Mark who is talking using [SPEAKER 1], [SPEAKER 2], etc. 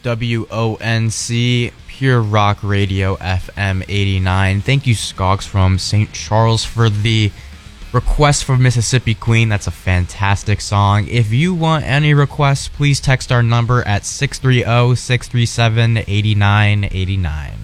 [SPEAKER 1] WONC, Pure Rock Radio FM 89. Thank you, Skogs from St. Charles, for the request for Mississippi Queen. That's a fantastic song. If you want any requests, please text our number at 630-637-8989.